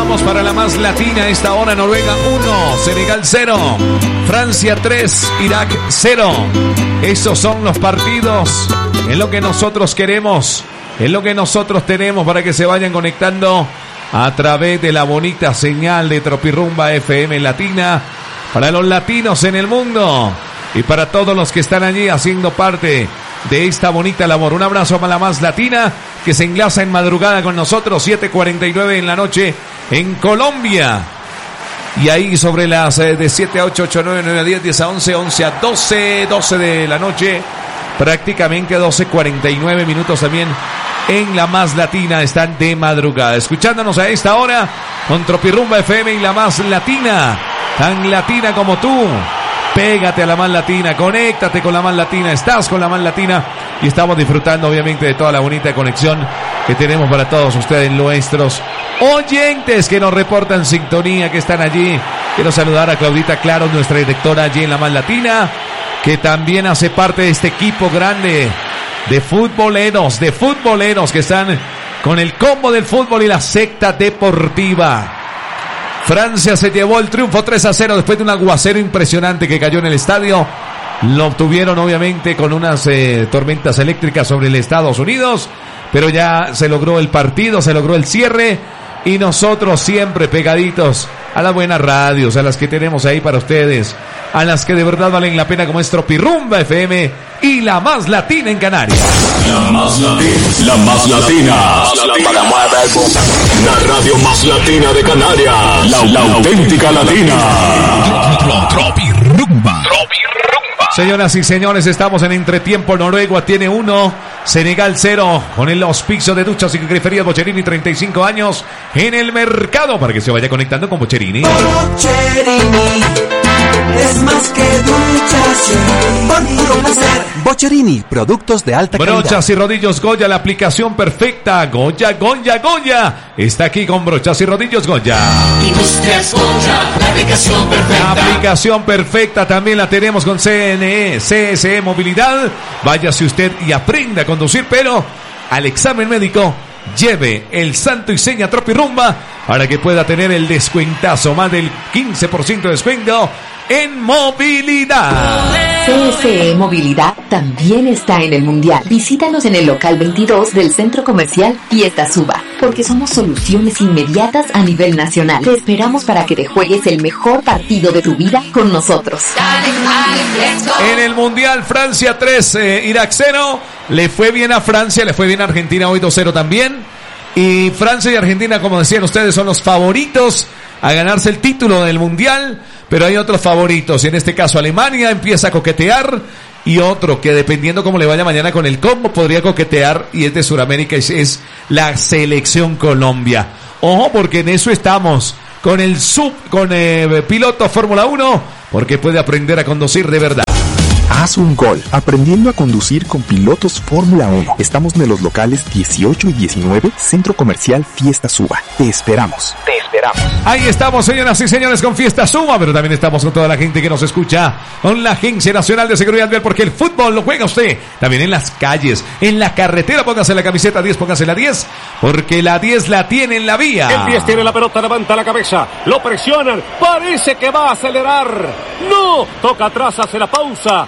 Vamos para la más latina. Esta hora Noruega 1, Senegal 0, Francia 3, Irak 0. Esos son los partidos. Es lo que nosotros queremos. Es lo que nosotros tenemos para que se vayan conectando a través de la bonita señal de Tropirrumba FM Latina. Para los latinos en el mundo y para todos los que están allí haciendo parte de esta bonita labor. Un abrazo para la más latina que se enlaza en madrugada con nosotros, 7:49 en la noche en Colombia. Y ahí sobre las de 7 a 8, 8 a 9, 9 a 10, 10 a 11, 11 a 12, 12 de la noche, prácticamente 12:49 minutos también en la más latina, están de madrugada. Escuchándonos a esta hora con Tropirrumba FM y la más latina, tan latina como tú. Pégate a la más latina, conéctate con la más latina, estás con la más latina y estamos disfrutando obviamente de toda la bonita conexión que tenemos para todos ustedes, nuestros oyentes que nos reportan sintonía, que están allí. Quiero saludar a Claudita Claro, nuestra directora allí en la más latina, que también hace parte de este equipo grande de futboleros que están con el combo del fútbol y la secta deportiva. Francia se llevó el triunfo 3-0 después de un aguacero impresionante que cayó en el estadio. Lo obtuvieron obviamente con unas tormentas eléctricas sobre el Estados Unidos, pero ya se logró el partido, se logró el cierre y nosotros siempre pegaditos a las buenas radios, a las que tenemos ahí para ustedes, a las que de verdad valen la pena, como es Tropirrumba FM y la más latina en Canarias. La más latina. La radio más latina de Canarias. La auténtica latina. Tropirrumba. Señoras y señores, estamos en entretiempo. Noruega tiene 1, Senegal 0, con el auspicio de Duchas y Griferías Bocherini, 35 años en el mercado, para que se vaya conectando con Bocherini. Bocherini es más que duchas, por puro placer. Bocherini, productos de alta calidad. Brochas y rodillos Goya, la aplicación perfecta. Goya está aquí con Brochas y rodillos Goya. Industrias Goya, la aplicación perfecta. La aplicación perfecta también la tenemos con CSE Movilidad. Váyase usted y aprenda a conducir, pero al examen médico lleve el santo y seña Tropirrumba para que pueda tener el descuentazo, más del 15% de descuento en movilidad. CSE Movilidad también está en el Mundial. Visítanos en el local 22 del Centro Comercial Fiesta Suba, porque somos soluciones inmediatas a nivel nacional. Te esperamos para que te juegues el mejor partido de tu vida con nosotros. En el Mundial, Francia 3, Irak 0. Le fue bien a Francia, le fue bien a Argentina hoy 2-0 también. Y Francia y Argentina, como decían ustedes, son los favoritos a ganarse el título del Mundial. Pero hay otros favoritos, y en este caso Alemania empieza a coquetear, y otro que dependiendo cómo le vaya mañana con el combo podría coquetear, y es de Sudamérica, es la selección Colombia. Ojo, porque en eso estamos, con el piloto Fórmula 1, porque puede aprender a conducir de verdad. Haz un gol aprendiendo a conducir con pilotos Fórmula 1. Estamos en los locales 18 y 19, Centro Comercial Fiesta Suba. Te esperamos. Ahí estamos, señoras y señores, con Fiesta Suba, pero también estamos con toda la gente que nos escucha, con la Agencia Nacional de Seguridad Vial, porque el fútbol lo juega usted también en las calles, en la carretera. Póngase la camiseta 10, póngase la 10, porque la 10 la tiene en la vía. El 10 tiene la pelota, levanta la cabeza, lo presionan, parece que va a acelerar. No, toca atrás, hace la pausa.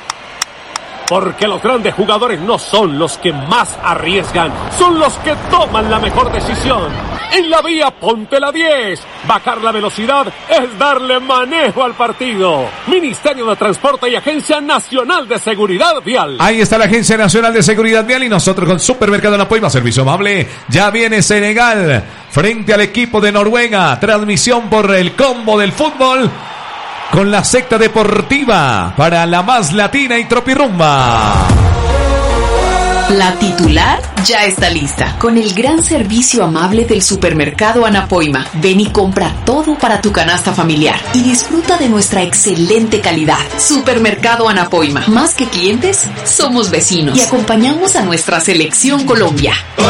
Porque los grandes jugadores no son los que más arriesgan, son los que toman la mejor decisión. En la vía, ponte la 10. Bajar la velocidad es darle manejo al partido. Ministerio de Transporte y Agencia Nacional de Seguridad Vial. Ahí está la Agencia Nacional de Seguridad Vial y nosotros con Supermercado Anapoima, servicio amable. Ya viene Senegal frente al equipo de Noruega. Transmisión por el combo del fútbol, con la secta deportiva para la más latina y Tropirrumba. La titular ya está lista, con el gran servicio amable del Supermercado Anapoima. Ven y compra todo para tu canasta familiar y disfruta de nuestra excelente calidad. Supermercado Anapoima, más que clientes, somos vecinos y acompañamos a nuestra selección Colombia.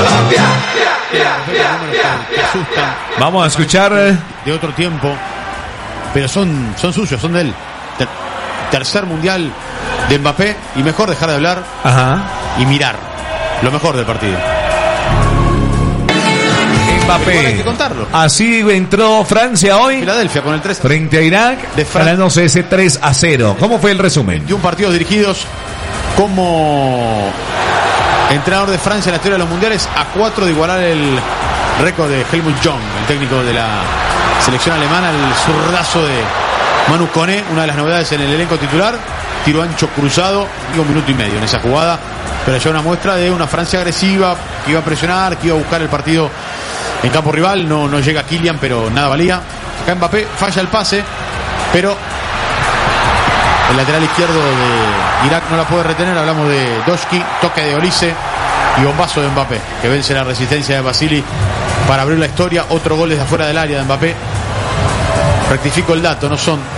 Vamos a escuchar de otro tiempo, pero son suyos, son de él. Tercer mundial de Mbappé, y mejor dejar de hablar. Ajá. Y mirar lo mejor del partido. Mbappé. Hay que contarlo. Así entró Francia hoy. Filadelfia con el 3 frente a Irak, ganándose ese 3-0. ¿Cómo fue el resumen? de un partido dirigidos como entrenador de Francia en la historia de los mundiales, a 4 de igualar el récord de Helmut Jung, el técnico de la selección alemana, el zurdazo de Manu Koné, una de las novedades en el elenco titular. Tiro ancho cruzado y 1 minuto y medio en esa jugada, pero ya una muestra de una Francia agresiva que iba a presionar, que iba a buscar el partido en campo rival. No llega Kylian, pero nada valía. Acá Mbappé falla el pase, pero el lateral izquierdo de Irak no la puede retener. Hablamos de Doshki, toque de Olise y bombazo de Mbappé, que vence la resistencia de Basili para abrir la historia. Otro gol desde afuera del área de Mbappé. Rectifico el dato, no son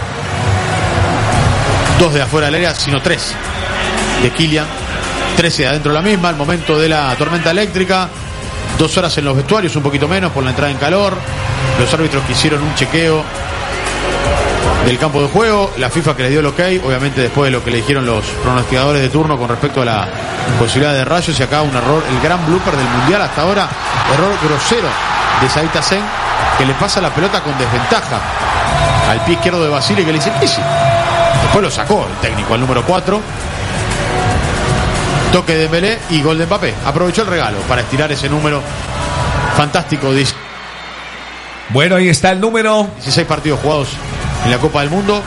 2 de afuera del área, sino 3 de Kylian, 13 de adentro de la misma. El momento de la tormenta eléctrica, 2 horas en los vestuarios, un poquito menos por la entrada en calor. Los árbitros que hicieron un chequeo del campo de juego, la FIFA que le dio el ok, obviamente después de lo que le dijeron los pronosticadores de turno con respecto a la posibilidad de rayos. Y acá un error, el gran blooper del mundial hasta ahora, error grosero de Said Hassan, que le pasa la pelota con desventaja al pie izquierdo de Basile, que le dice, ¿qué sí? Después lo sacó el técnico al número 4. Toque de Dembélé y gol de Mbappé. Aprovechó el regalo para estirar ese número fantástico. Bueno, ahí está el número. 16 partidos jugados en la Copa del Mundo.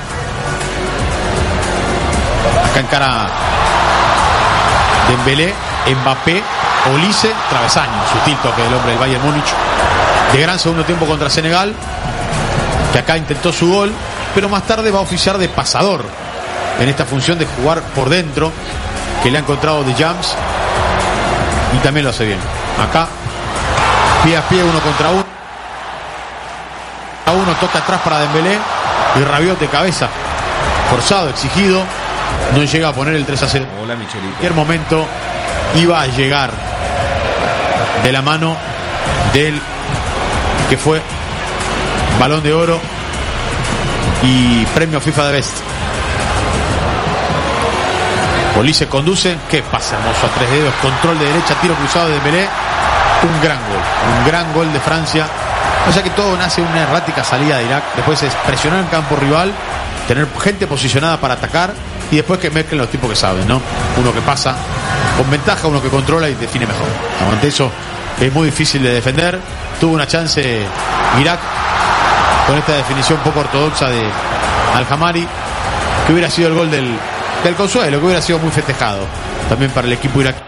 Acá encara Dembélé, Mbappé, Olise, travesaño. Sutil toque del hombre del Bayern Múnich. De gran segundo tiempo contra Senegal, que acá intentó su gol, pero más tarde va a oficiar de pasador en esta función de jugar por dentro, que le ha encontrado de Jams, y también lo hace bien. Acá, pie a pie, 1 contra 1. A uno toca atrás para Dembélé y Rabiot de cabeza, forzado, exigido, no llega a poner el 3-0. Hola, Michelito. En cualquier momento iba a llegar de la mano del que fue Balón de Oro y premio FIFA de Best. Olise conduce, qué pasa hermoso a 3 dedos, control de derecha, tiro cruzado de Dembélé, un gran gol de Francia. O sea que todo nace una errática salida de Irak, después es presionar en campo rival, tener gente posicionada para atacar y después que mezclen los tipos que saben, ¿no? Uno que pasa con ventaja, uno que controla y define mejor. Ante eso es muy difícil de defender. Tuvo una chance Irak con esta definición poco ortodoxa de Al-Hamari, que hubiera sido el gol del consuelo, que hubiera sido muy festejado también para el equipo iraquí,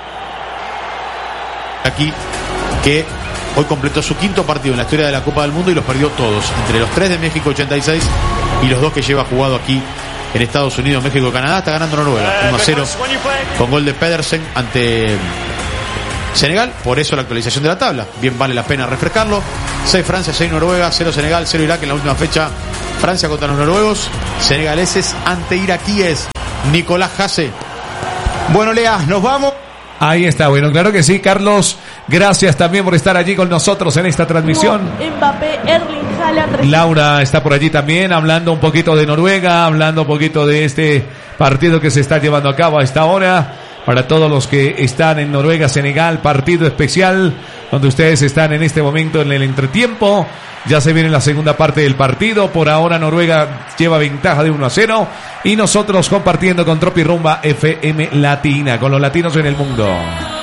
que hoy completó su 5º partido en la historia de la Copa del Mundo y los perdió todos, entre los 3 de México 86 y los 2 que lleva jugado aquí en Estados Unidos, México y Canadá. Está ganando Noruega 1-0 con gol de Pedersen ante Senegal, por eso la actualización de la tabla. Bien vale la pena refrescarlo. 6 Francia, 6 Noruega, 0 Senegal, 0 Irak en la última fecha. Francia contra los noruegos, senegaleses ante iraquíes. Nicolás Hasse. Bueno, Lea, nos vamos. Ahí está, bueno, claro que sí, Carlos. Gracias también por estar allí con nosotros en esta transmisión. Mbappé, Erling Haaland. Laura está por allí también, hablando un poquito de Noruega, hablando un poquito de este partido que se está llevando a cabo a esta hora. Para todos los que están en Noruega, Senegal, partido especial, donde ustedes están en este momento en el entretiempo. Ya se viene la segunda parte del partido. Por ahora Noruega lleva ventaja de 1-0. Y nosotros compartiendo con Tropirumba FM Latina, con los latinos en el mundo.